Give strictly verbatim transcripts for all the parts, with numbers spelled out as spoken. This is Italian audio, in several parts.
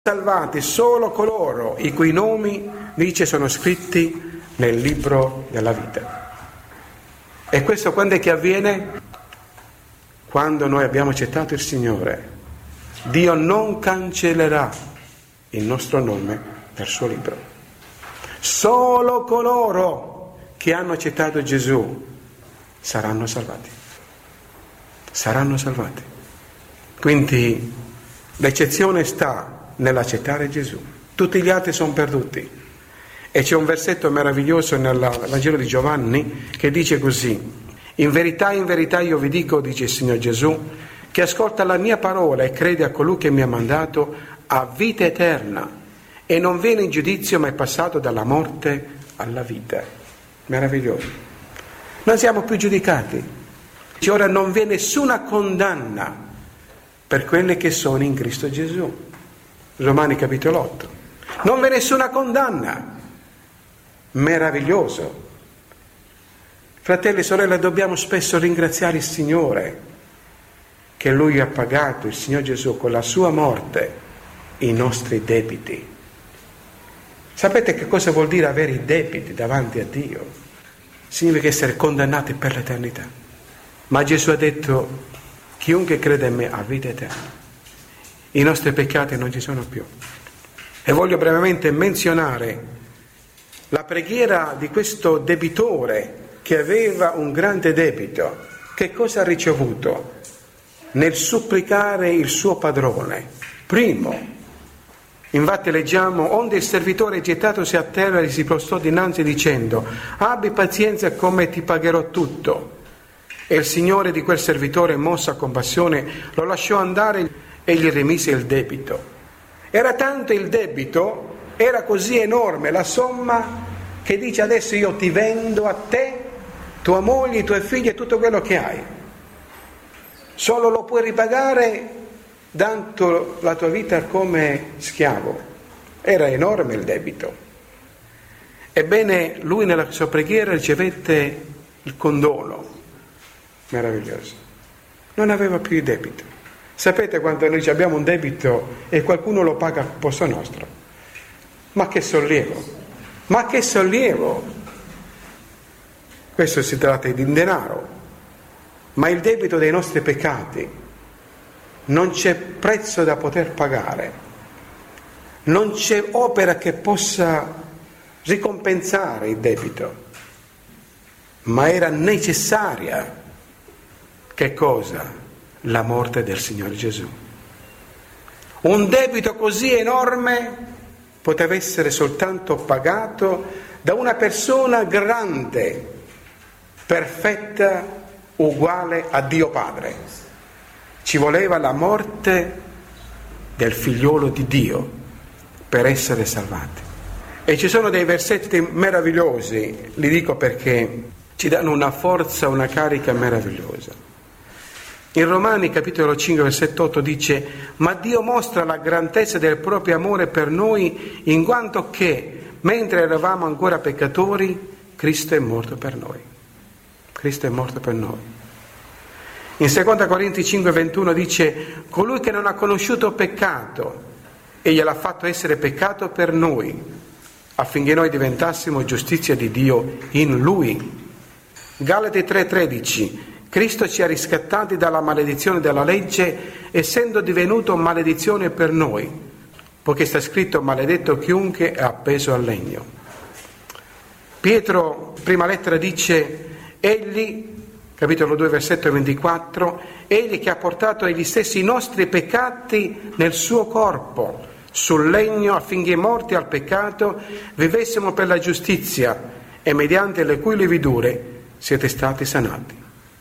salvati solo coloro i cui nomi, dice, sono scritti nel libro della vita. E questo quando è che avviene? Quando noi abbiamo accettato il Signore. Dio non cancellerà il nostro nome dal suo libro. Solo coloro che hanno accettato Gesù saranno salvati. Saranno salvati. Quindi l'eccezione sta nell'accettare Gesù. Tutti gli altri sono perduti. E c'è un versetto meraviglioso nel Vangelo di Giovanni che dice così: in verità, in verità io vi dico, dice il Signore Gesù, che ascolta la mia parola e crede a colui che mi ha mandato ha vita eterna e non viene in giudizio ma è passato dalla morte alla vita. Meraviglioso. Non siamo più giudicati. Ora non vi è nessuna condanna per quelli che sono in Cristo Gesù. Romani capitolo otto. Non vi è nessuna condanna. Meraviglioso. Fratelli e sorelle, dobbiamo spesso ringraziare il Signore che Lui ha pagato, il Signore Gesù, con la sua morte i nostri debiti. Sapete che cosa vuol dire avere i debiti davanti a Dio? Significa essere condannati per l'eternità. Ma Gesù ha detto: chiunque crede in me ha vita eterna. I nostri peccati non ci sono più. E voglio brevemente menzionare la preghiera di questo debitore che aveva un grande debito. Che cosa ha ricevuto nel supplicare il suo padrone? Primo, infatti leggiamo: onde il servitore gettatosi a terra gli si prostrò dinanzi dicendo: abbi pazienza, come ti pagherò tutto. E il Signore di quel servitore, mosso a compassione, lo lasciò andare e gli rimise il debito. Era tanto il debito, era così enorme la somma, che dice: adesso io ti vendo a te, tua moglie, i tuoi figli e tutto quello che hai. Solo lo puoi ripagare dando la tua vita come schiavo. Era enorme il debito. Ebbene, lui nella sua preghiera ricevette il condono. Meraviglioso. Non aveva più il debito. Sapete quando noi abbiamo un debito e qualcuno lo paga al posto nostro? Ma che sollievo! Ma che sollievo! Questo si tratta di denaro, ma il debito dei nostri peccati non c'è prezzo da poter pagare, non c'è opera che possa ricompensare il debito, ma era necessaria, che cosa? La morte del Signore Gesù. Un debito così enorme poteva essere soltanto pagato da una persona grande, perfetta, uguale a Dio Padre. Ci voleva la morte del figliolo di Dio per essere salvati. E ci sono dei versetti meravigliosi, li dico perché ci danno una forza, una carica meravigliosa. In Romani capitolo cinque versetto otto dice: ma Dio mostra la grandezza del proprio amore per noi in quanto che, mentre eravamo ancora peccatori, Cristo è morto per noi. Cristo è morto per noi. In seconda Corinzi cinque ventuno dice: colui che non ha conosciuto peccato, egli l'ha fatto essere peccato per noi, affinché noi diventassimo giustizia di Dio in Lui. Galati tre tredici: Cristo ci ha riscattati dalla maledizione della legge, essendo divenuto maledizione per noi, poiché sta scritto: maledetto chiunque è appeso al legno. Pietro, prima lettera, dice: egli, capitolo due versetto ventiquattro, egli che ha portato egli stessi i nostri peccati nel suo corpo sul legno, affinché morti al peccato vivessimo per la giustizia, e mediante le cui lividure siete stati sanati.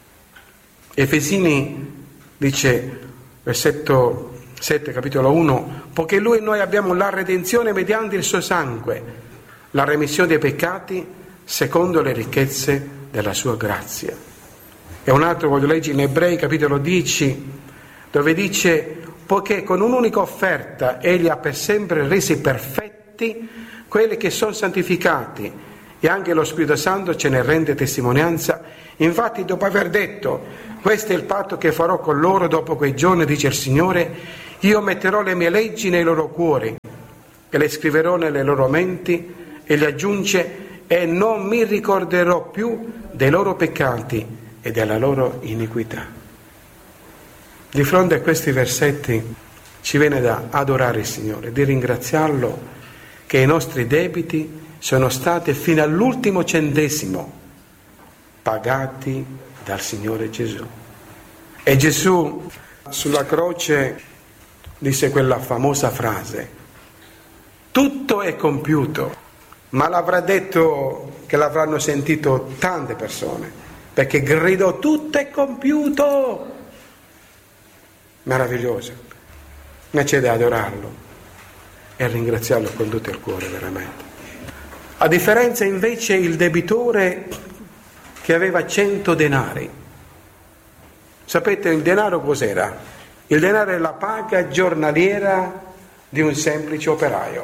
Efesini dice, versetto sette, capitolo uno: poiché lui e noi abbiamo la redenzione mediante il suo sangue, la remissione dei peccati secondo le ricchezze della sua grazia. E un altro voglio leggere in Ebrei capitolo dieci, dove dice: poiché con un'unica offerta egli ha per sempre resi perfetti quelli che sono santificati, e anche lo Spirito Santo ce ne rende testimonianza, Infatti, dopo aver detto: questo è il patto che farò con loro dopo quei giorni, dice il Signore, io metterò le mie leggi nei loro cuori e le scriverò nelle loro menti, e le aggiunge: e non mi ricorderò più dei loro peccati e della loro iniquità. Di fronte a questi versetti ci viene da adorare il Signore, di ringraziarlo che i nostri debiti sono stati fino all'ultimo centesimo pagati dal Signore Gesù. E Gesù sulla croce disse quella famosa frase: tutto è compiuto, ma l'avrà detto che l'avranno sentito tante persone, perché gridò: tutto è compiuto! Meraviglioso. Ma c'è da adorarlo e ringraziarlo con tutto il cuore, veramente. A differenza invece il debitore che aveva cento denari. Sapete il denaro cos'era? Il denaro è la paga giornaliera di un semplice operaio,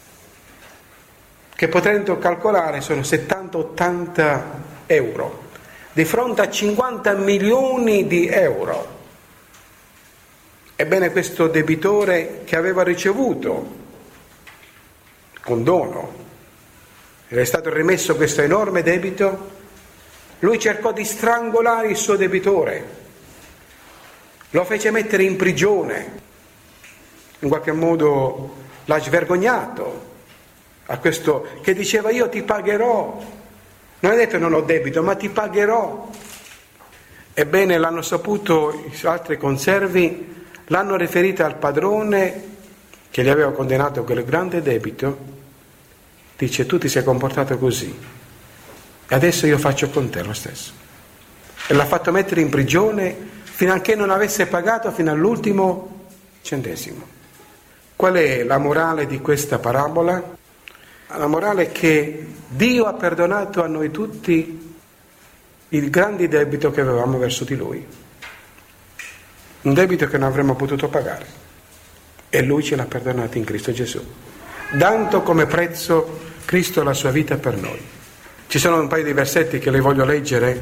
che potendo calcolare sono settanta ottanta euro, di fronte a cinquanta milioni di euro. Ebbene, questo debitore che aveva ricevuto condono, era stato rimesso questo enorme debito, lui cercò di strangolare il suo debitore, lo fece mettere in prigione, in qualche modo l'ha svergognato a questo che diceva: io ti pagherò, non ha detto non ho debito, ma ti pagherò. Ebbene, l'hanno saputo i altri conservi, l'hanno riferita al padrone che gli aveva condannato a quel grande debito. Dice: tu ti sei comportato così e adesso io faccio con te lo stesso. E l'ha fatto mettere in prigione fino a che non avesse pagato fino all'ultimo centesimo. Qual è la morale di questa parabola? La morale è che Dio ha perdonato a noi tutti il grande debito che avevamo verso di Lui, un debito che non avremmo potuto pagare, e Lui ce l'ha perdonato in Cristo Gesù, dando come prezzo Cristo la sua vita per noi. Ci sono un paio di versetti che le voglio leggere,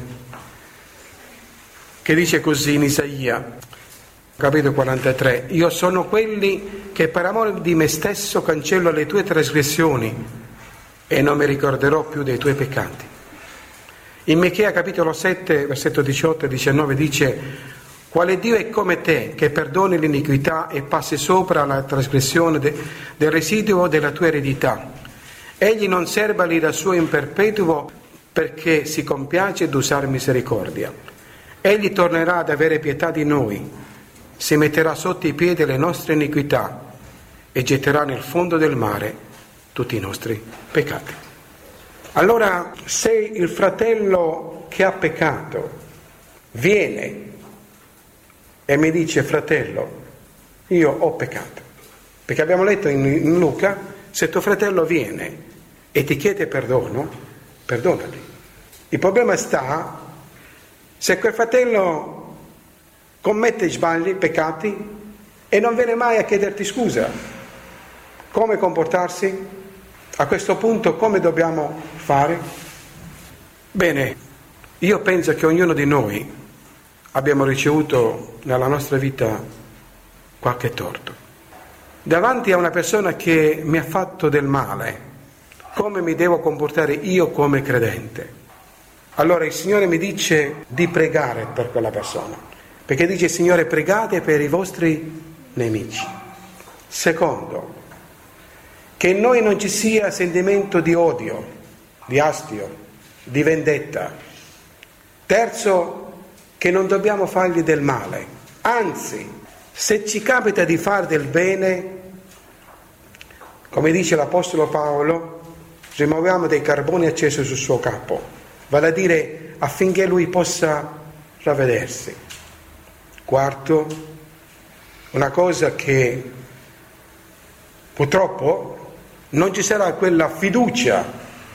che dice così in Isaia, capitolo quarantatré: io sono quelli che per amore di me stesso cancello le tue trasgressioni e non mi ricorderò più dei tuoi peccati. In Michea capitolo sette, versetto diciotto e diciannove dice: quale Dio è come te, che perdoni l'iniquità e passi sopra la trasgressione de, del residuo della tua eredità. Egli non serba l'ira sua in perpetuo, perché si compiace d'usare misericordia. Egli tornerà ad avere pietà di noi, si metterà sotto i piedi le nostre iniquità e getterà nel fondo del mare tutti i nostri peccati. Allora, se il fratello che ha peccato viene e mi dice: fratello, io ho peccato, perché abbiamo letto in, in Luca, se tuo fratello viene e ti chiede perdono, perdonali. Il problema sta se quel fratello commette sbagli, peccati, e non viene mai a chiederti scusa. Come comportarsi? A questo punto come dobbiamo fare? Bene, io penso che ognuno di noi abbiamo ricevuto nella nostra vita qualche torto. Davanti a una persona che mi ha fatto del male, come mi devo comportare io come credente? Allora il Signore mi dice di pregare per quella persona, perché dice: Signore, pregate per i vostri nemici. Secondo, che in noi non ci sia sentimento di odio, di astio, di vendetta. Terzo, che non dobbiamo fargli del male, anzi, se ci capita di fare del bene, come dice l'Apostolo Paolo, rimuoviamo dei carboni accesi sul suo capo, vale a dire affinché lui possa ravvedersi. Quarto, una cosa che purtroppo non ci sarà quella fiducia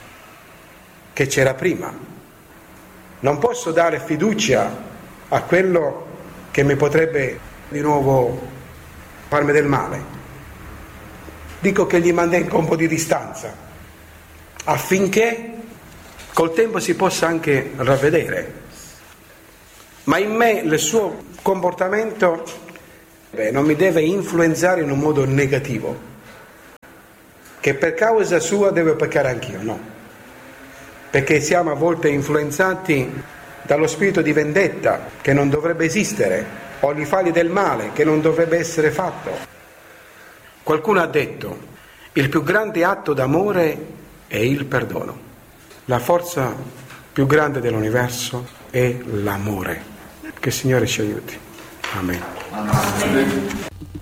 che c'era prima. Non posso dare fiducia a quello che mi potrebbe di nuovo farmi del male. Dico che gli mantengo un po' di distanza, affinché col tempo si possa anche ravvedere. ma in me il suo comportamento beh, non mi deve influenzare in un modo negativo, che per causa sua devo peccare anch'io, no, perché siamo a volte influenzati dallo spirito di vendetta che non dovrebbe esistere, o gli falli del male che non dovrebbe essere fatto. Qualcuno ha detto: il più grande atto d'amore è il perdono. La forza più grande dell'universo è l'amore. Che il Signore ci aiuti. Amen. Amen.